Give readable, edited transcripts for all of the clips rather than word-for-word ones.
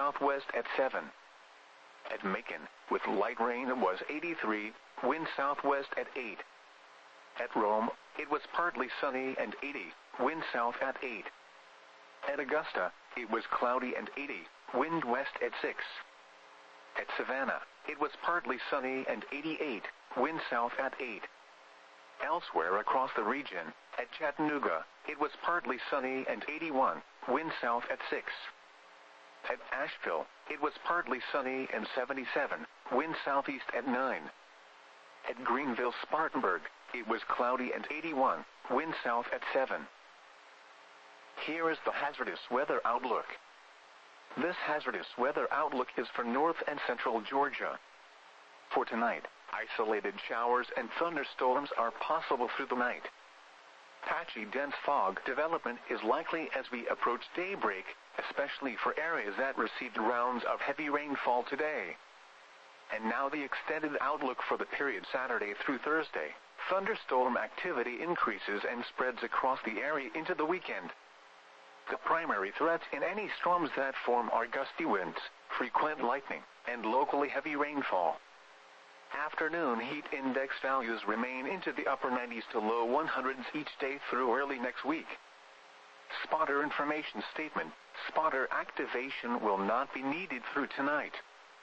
southwest at 7. At Macon, with light rain, it was 83, wind southwest at 8. At Rome, it was partly sunny and 80, wind south at 8. At Augusta, it was cloudy and 80, wind west at 6. At Savannah, it was partly sunny and 88, wind south at 8. Elsewhere across the region, at Chattanooga, it was partly sunny and 81, wind south at 6. At Asheville, it was partly sunny and 77, wind southeast at 9. At Greenville, Spartanburg, it was cloudy and 81, wind south at 7. Here is the hazardous weather outlook. This hazardous weather outlook is for north and central Georgia. For tonight, isolated showers and thunderstorms are possible through the night. Patchy dense fog development is likely as we approach daybreak, especially for areas that received rounds of heavy rainfall today. And now the extended outlook for the period Saturday through Thursday. Thunderstorm activity increases and spreads across the area into the weekend. The primary threats in any storms that form are gusty winds, frequent lightning, and locally heavy rainfall. Afternoon heat index values remain into the upper 90s to low 100s each day through early next week. Spotter information statement: spotter activation will not be needed through tonight.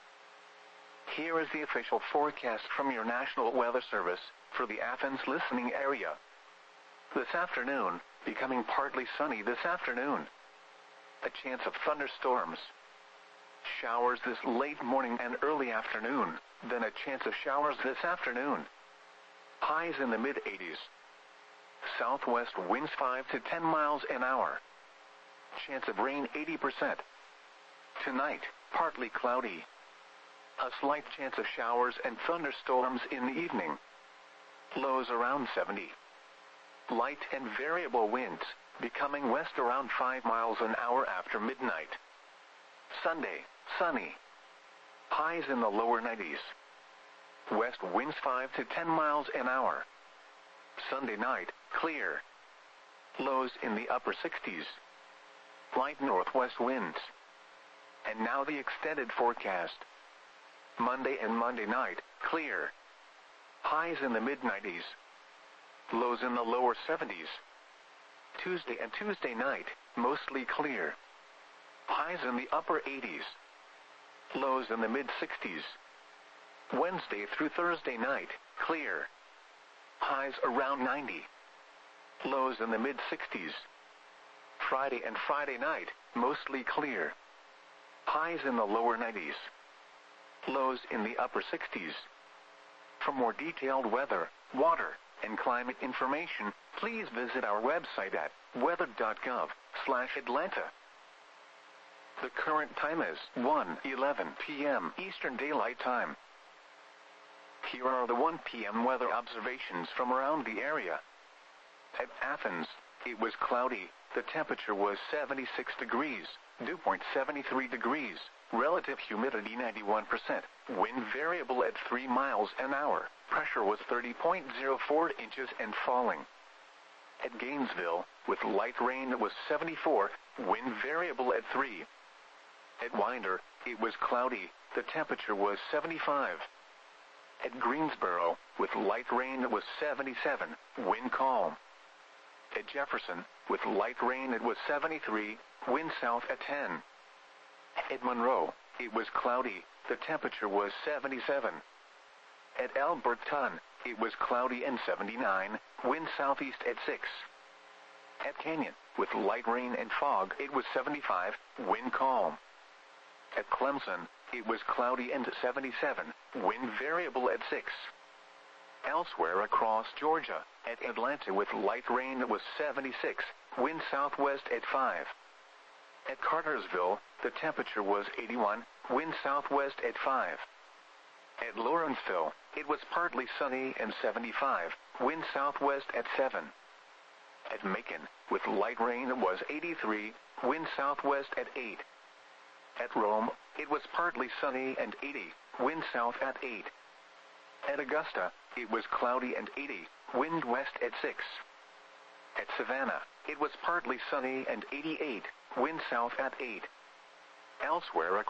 Here is the official forecast from your National Weather Service for the Athens listening area. This afternoon, becoming partly sunny this afternoon. A chance of thunderstorms. Showers this late morning and early afternoon, then a chance of showers this afternoon. Highs in the mid-80s. Southwest winds 5 to 10 miles an hour. Chance of rain 80%. Tonight, partly cloudy. A slight chance of showers and thunderstorms in the evening. Lows around 70. Light and variable winds, becoming west around 5 miles an hour after midnight. Sunday, sunny. Highs in the lower 90s. West winds 5 to 10 miles an hour. Sunday night, clear. Lows in the upper 60s. Light northwest winds. And now the extended forecast. Monday and Monday night, clear. Highs in the mid-90s. Lows in the lower 70s. Tuesday and Tuesday night, mostly clear. Highs in the upper 80s. Lows in the mid-60s. Wednesday through Thursday night, clear. Highs around 90. Lows in the mid-60s. Friday and Friday night, mostly clear. Highs in the lower 90s. Lows in the upper 60s. For more detailed weather, water, and climate information, please visit our website at weather.gov/Atlanta. The current time is 1:11 p.m. Eastern Daylight Time. Here are the 1 p.m. weather observations from around the area. At Athens, it was cloudy. The temperature was 76 degrees, dew point 73 degrees, relative humidity 91%, wind variable at 3 miles an hour, pressure was 30.04 inches and falling. At Gainesville, with light rain, it was 74, wind variable at 3. At Winder, it was cloudy. The temperature was 75. At Greensboro, with light rain, it was 77, wind calm. At Jefferson, with light rain, it was 73, wind south at 10. At Monroe, it was cloudy. The temperature was 77. At Alberton, it was cloudy and 79, wind southeast at 6. At Canyon, with light rain and fog, it was 75, wind calm. At Clemson, it was cloudy and 77, wind variable at 6. Elsewhere across Georgia, at Atlanta with light rain, it was 76, wind southwest at 5. At Cartersville, the temperature was 81, wind southwest at 5. At Lawrenceville, it was partly sunny and 75, wind southwest at 7. At Macon, with light rain, it was 83, wind southwest at 8. At Rome, it was partly sunny and 80, wind south at 8. At Augusta, it was cloudy and 80, wind west at 6. At Savannah, it was partly sunny and 88, wind south at 8. Elsewhere